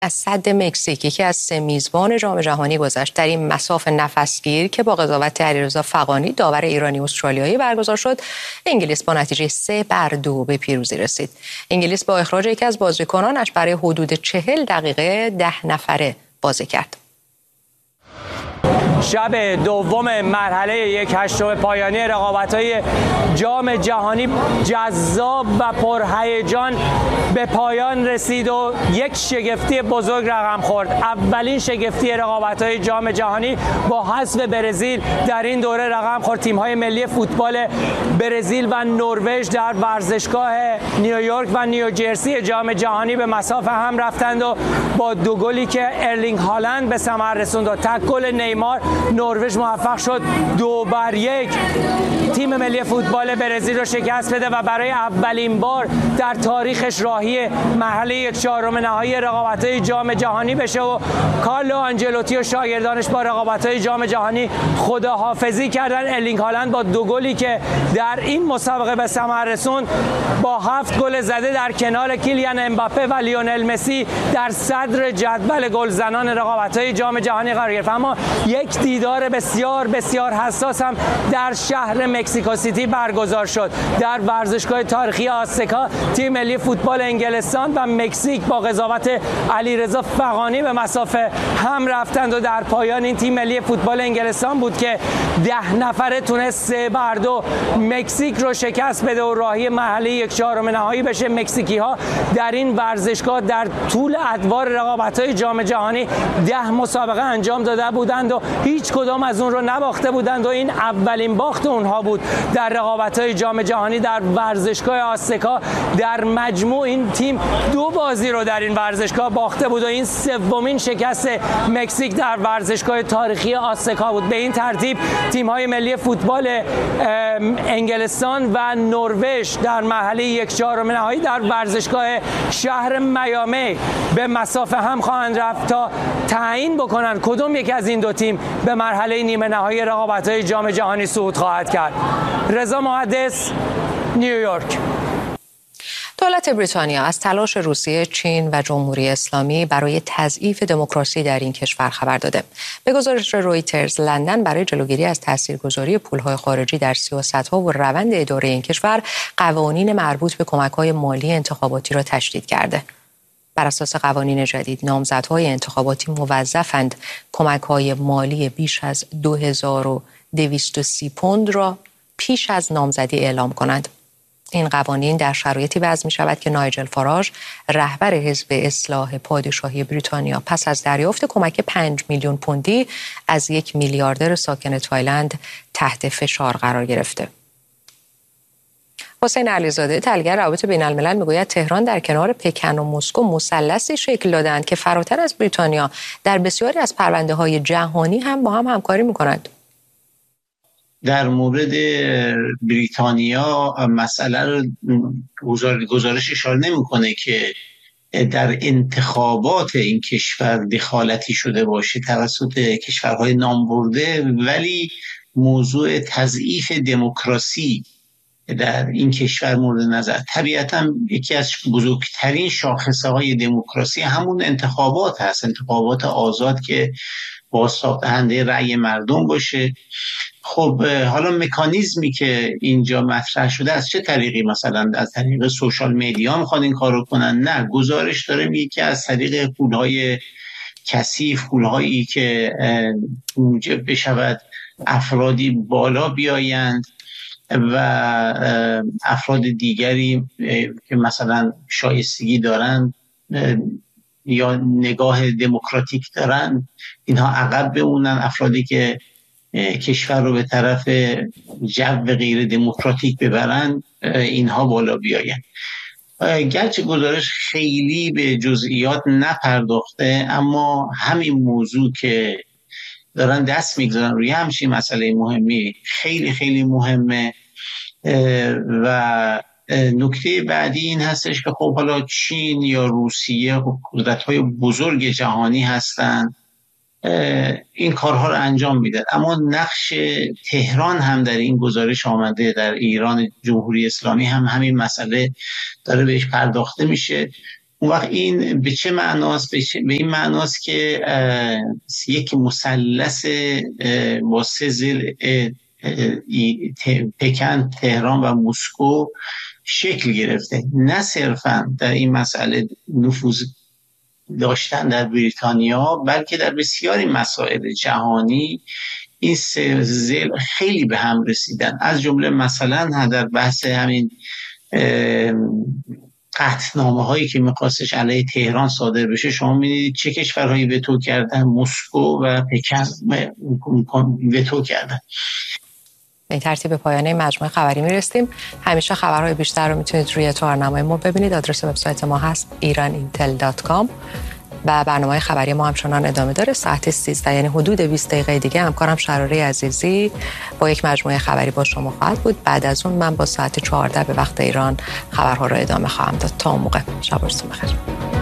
از سد مکزیک یکی از 3 میزبان جام جهانی گذشت. در این مساف نفسگیر که با قضاوت علیرضا فغانی داور ایرانی استرالیایی برگزار شد، انگلیس با نتیجه 3-2 به پیروزی رسید. انگلیس با اخراج یکی از بازیکنانش برای حدود 40 دقیقه 10 نفره بازی کرد. شب دوم مرحله 1/8 پایانی رقابت‌های جام جهانی جذاب و پرهیجان به پایان رسید و یک شگفتی بزرگ رقم خورد. اولین شگفتی رقابت‌های جام جهانی با حذف برزیل در این دوره رقم خورد. تیم‌های ملی فوتبال برزیل و نروژ در ورزشگاه نیویورک و نیوجرسی جام جهانی به مساف هم رفتند و با 2 گلی که ارلینگ هالند به ثمر رسوند و تک گل نیمار، نروژ موفق شد 2-1 تیم ملی فوتبال برزیل رو شکست بده و برای اولین بار در تاریخش راهی مرحله 1/4 نهایی رقابت‌های جام جهانی بشه و کارلو آنجلوتی و شاگردانش با رقابت‌های جام جهانی خداحافظی کردن. ارلینگ هالند با 2 گلی که در این مسابقه به ثمر رسوند با 7 گل زده در کنار کیلیان امباپه و لیونل مسی در صدر جدول گلزنان رقابت‌های جام جهانی قرار گرفت. اما یک دیدار بسیار بسیار حساس هم در شهر مکزیکو سیتی برگزار شد. در ورزشگاه تاریخی آزتکا تیم ملی فوتبال انگلستان و مکزیک با قضاوت علیرضا فغانی به مسافه هم رفتند و در پایان این تیم ملی فوتبال انگلستان بود که 10 نفره تونست 3-2 مکزیک رو شکست بده و راهی مرحله 1/4 نهایی بشه. مکزیکی ها در این ورزشگاه در طول ادوار رقابت‌های جام جهانی 10 مسابقه انجام داده بودند و هیچ کدام از اون رو نباخته بودند و این اولین باخت اونها بود در رقابت‌های جام جهانی در ورزشگاه آزتکا. در مجموع این تیم 2 بازی رو در این ورزشگاه باخته بود و این 3مین شکست مکزیک در ورزشگاه تاریخی آزتکا بود. به این ترتیب تیم‌های ملی فوتبال انگلستان و نروژ در مرحله 1/4 نهایی در ورزشگاه شهر میامی به مسافه هم خواهند رفت تا تعیین بکنن کدوم یک از این 2 تیم به مرحله نیمه نهایی رقابت‌های جام جهانی صعود خواهد کرد. رضا محدث، نیویورک. دولت بریتانیا از تلاش روسیه، چین و جمهوری اسلامی برای تضعیف دموکراسی در این کشور خبر داده. به گزارش رویترز، لندن برای جلوگیری از تاثیرگذاری پول‌های خارجی در سیاست‌ها و روند اداره این کشور قوانین مربوط به کمک‌های مالی انتخاباتی را تشدید کرده. بر اساس قوانین جدید، نامزدهای انتخاباتی موظفند کمک‌های مالی بیش از 2230 پوند را پیش از نامزدی اعلام کنند. این قوانین در شرایطی وضع می شود که نایجل فاراژ، رهبر حزب اصلاح پادشاهی بریتانیا، پس از دریافت کمک 5 میلیون پوندی از یک میلیاردر ساکن تایلند تحت فشار قرار گرفته. حسین علیزاده، تحلیلگر روابط بین الملل، میگوید تهران در کنار پکن و مسکو مثلثی شکل دادند که فراتر از بریتانیا در بسیاری از پرونده‌های جهانی هم با هم همکاری می‌کنند. در مورد بریتانیا مسئله رو گزارش اشاره نمی‌کنه که در انتخابات این کشور دخالتی شده باشه توسط کشورهای نامبرده، ولی موضوع تضعیف دموکراسی در این کشور مورد نظر. طبیعتاً یکی از بزرگترین شاخصه‌های دموکراسی همون انتخابات هست، انتخابات آزاد که بازتاب دهنده رأی مردم باشه. خب حالا مکانیزمی که اینجا مطرح شده از چه طریقی؟ مثلا از طریق سوشال مدیا میخوان این کارو کنن؟ نه، گزارش داره میگه که از طریق پولهای کثیف، پولهایی که موجب بشود افرادی بالا بیایند و افراد دیگری که مثلا شایستگی دارند یا نگاه دموکراتیک دارند اینها عقب بمونن، افرادی که کشور رو به طرف جو غیر دموکراتیک ببرند اینها بالا بیاین. گرچه گزارش خیلی به جزئیات نپرداخته، اما همین موضوع که دارن دست میگذارن روی همچین مسئله مهمی خیلی خیلی مهمه. و نکته بعدی این هستش که خب حالا چین یا روسیه قدرت‌های بزرگ جهانی هستند، این کارها رو انجام میدن، اما نقش تهران هم در این گزارش آمده. در ایران جمهوری اسلامی هم همین مسئله داره بهش پرداخته میشه اون وقت این به چه معناست؟ به این معناست که یک مثلث با 3 ضلع پکن، تهران و مسکو شکل گرفته. نه صرفا در این مسئله نفوذ داشتن در بریتانیا، بلکه در بسیاری مسائل جهانی این 3 ضلع خیلی به هم رسیدن. از جمله مثلا در بحث همین قطعنامه هایی که میخواستش علیه تهران صادر بشه، شما میدید چه کشورهایی وتو کردن؟ مسکو و پکن وتو کردن. به این ترتیب به پایان مجموعه خبری میرسیم. همیشه خبرهای بیشتر رو میتونید روی توارنمای ما ببینید. آدرس وبسایت ما هست iranintel.com و برنامه خبری ما همچنان ادامه داره. ساعت 13 یعنی حدود 20 دقیقه دیگه همکارم شراره عزیزی با یک مجموعه خبری با شما خواهد بود. بعد از اون من با ساعت 14 به وقت ایران خبرها رو ادامه خواهم داد. تا اون موقع شب و روزتون بخیر.